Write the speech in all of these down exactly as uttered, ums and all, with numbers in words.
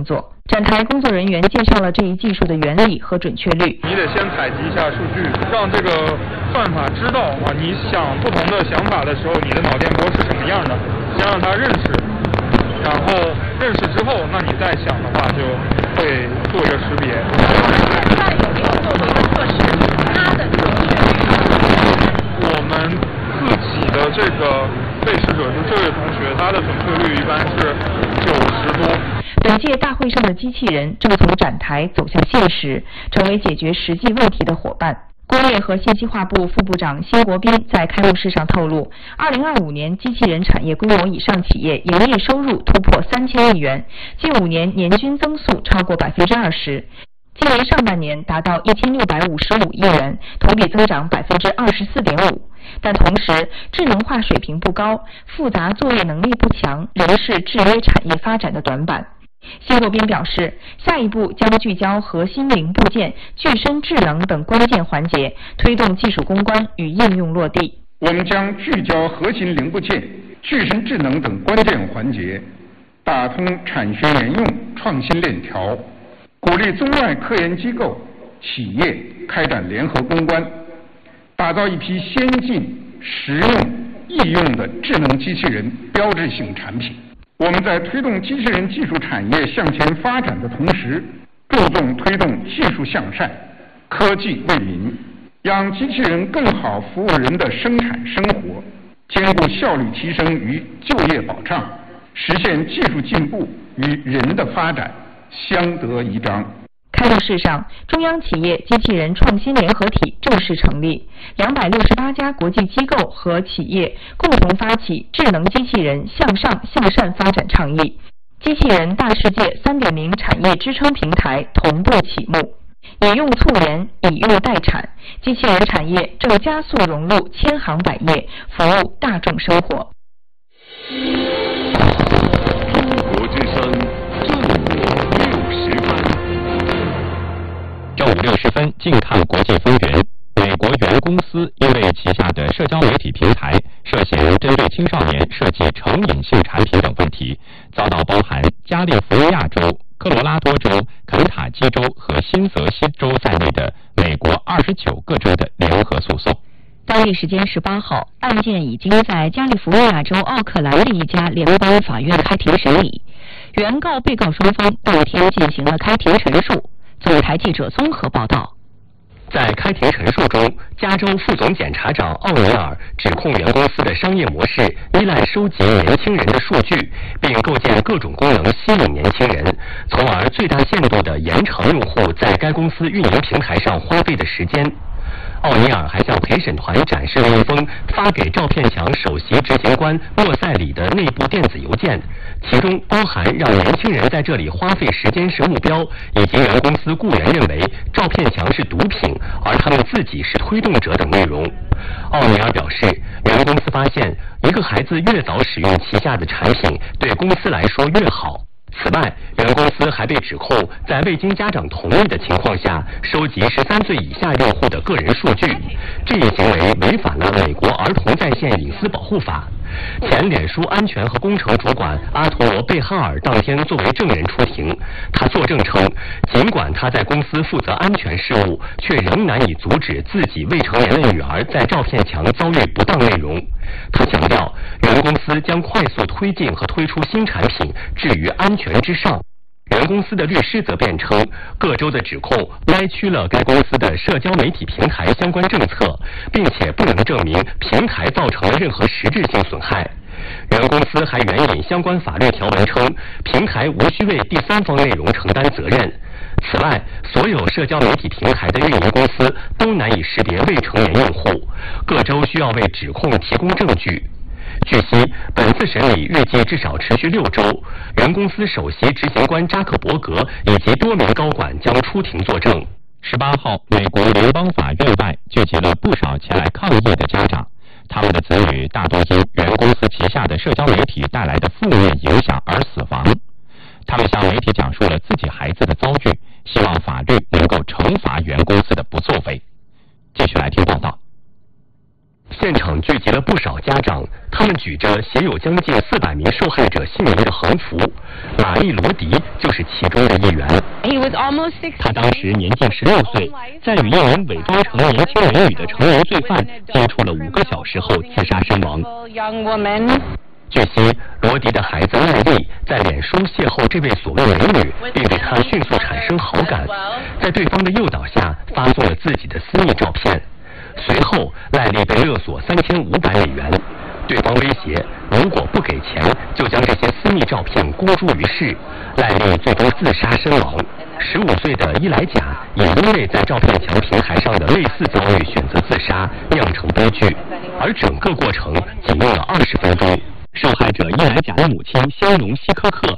作。展台工作人员介绍了这一技术的原理和准确率。 你得先采集一下数据，让这个算法知道啊，你想不同的想法的时候，你的脑电波是什么样的，先让它认识，然后认识之后，那你再想的话，就会做一个识别。 我们现在有没有做过一个测试，它的准确率？ 我们自己的这个被试者，就这位同学，他的准确率一般是九十多。 本届大会上的机器人正从展台走向现实，成为解决实际问题的伙伴。工业和信息化部副部长辛国斌在开幕式上透露，二零二五年机器人产业规模以上企业营业收入突破三千亿元，近五年年均增速超过百分之二十。今年上半年达到一千六百五十五亿元，同比增长百分之二十四点五。但同时，智能化水平不高，复杂作业能力不强，仍是制约产业发展的短板。辛国斌表示，下一步将聚焦核心零部件、具身智能等关键环节，推动技术攻关与应用落地。 我们将聚焦核心零部件、具身智能等关键环节，打通产学研用创新链条，鼓励中外科研机构、企业开展联合攻关，打造一批先进、实用、易用的智能机器人标志性产品。我们在推动机器人技术产业向前发展的同时，注重推动技术向善、科技为民，让机器人更好服务人的生产生活，兼顾效率提升与就业保障，实现技术进步与人的发展相得益彰。 开幕式上，中央企业机器人创新联合体正式成立，两百六十八家国际机构和企业共同发起智能机器人向上向善发展倡议，机器人大世界 三点零 产业支撑平台同步启幕。以用促研，以用代产，机器人产业正加速融入千行百业，服务大众生活。 中国之声，正午六十分。正午六十分，近看国际风云。美国原公司因为旗下的社交媒体平台涉嫌针对青少年设计成瘾性产品等问题，遭到包含加利福尼亚州、科罗拉多州、肯塔基州和新泽西州在内的美国二十九个州的联合诉讼。 当地时间十八号，案件已经在加利福尼亚州奥克兰的一家联邦法院开庭审理，原告、被告双方当天进行了开庭陈述。总台记者综合报道。 在开庭陈述中，加州副总检察长奥尼尔指控原公司的商业模式依赖收集年轻人的数据，并构建各种功能吸引年轻人，从而最大限度地延长用户在该公司运营平台上花费的时间。奥尼尔还向陪审团展示了一封发给照片墙首席执行官莫塞里的内部电子邮件，其中包含让年轻人在这里花费时间是目标，以及原公司雇员认为照片墙是毒品，而他们自己是推动者等内容。奥尼尔表示，原公司发现一个孩子越早使用旗下的产品，对公司来说越好。此外，原公司还被指控在未经家长同意的情况下收集十三岁以下用户的个人数据，这一行为违反了美国儿童在线隐私保护法。前脸书安全和工程主管阿图罗·贝哈尔当天作为证人出庭，他作证称，尽管他在公司负责安全事务，却仍难以阻止自己未成年的女儿在照片墙遭遇不当内容。他强调，原公司将快速推进和推出新产品置于安全之上。原公司的律师则辩称，各州的指控歪曲了该公司的社交媒体平台相关政策，并且不能证明平台造成了任何实质性损害。原公司还援引相关法律条文称，平台无需为第三方内容承担责任。此外，所有社交媒体平台的运营公司都难以识别未成年用户，各州需要为指控提供证据。据悉，本次审理预计至少持续六周，原公司首席执行官扎克伯格以及多名高管将出庭作证。 十八号，美国联邦法院外聚集了不少前来抗议的家长，他们的子女大多因原公司旗下的社交媒体带来的负面影响而死亡。他们向媒体讲述了自己孩子的遭遇，希望法律能够惩罚原公司的不作为。继续来听报道。 现场聚集了不少家长，他们举着写有将近四百名受害者姓名的横幅，玛丽·罗迪就是其中中的一员。他当时年仅十六岁，在与一名伪装成年轻人女的成人罪犯接触了五个小时后自杀身亡。据悉，罗迪的孩子赖丽在脸书邂逅这位所谓美女，并对她迅速产生好感，在对方的诱导下发送了自己的私密照片。随后，赖丽被勒索三千五百美元，对方威胁如果不给钱，就将这些私密照片公诸于世。赖丽最终自杀身亡。十五岁的伊莱贾也因为在照片墙平台上的类似遭遇选择自杀，酿成悲剧，而整个过程仅用了二十分钟。受害者伊莱贾的母亲香农希科克，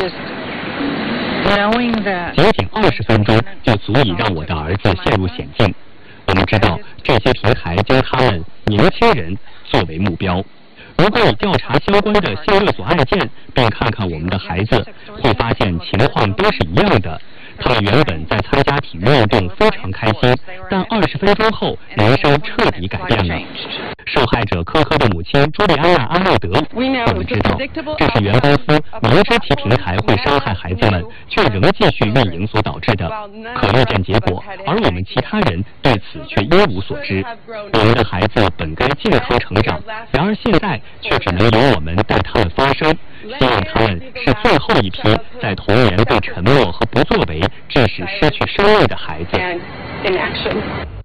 仅仅二十分钟就足以让我的儿子陷入险境。我们知道这些平台将他们年轻人作为目标。如果你调查相关的性勒索案件，并看看我们的孩子，会发现情况都是一样的。他们原本在参加体育运动非常开心，但二十分钟后，人生彻底改变了。受害者科科的母亲朱莉安娜·阿诺德，我们知道这是原公司明知其平台会伤害孩子们，却仍继续运营所导致的可预见结果，而我们其他人对此却一无所知。我们的孩子本该健康成长，然而现在却只能由我们带他们发声，希望他们是最后一批在童年被沉默和不作为致使失去生命的孩子。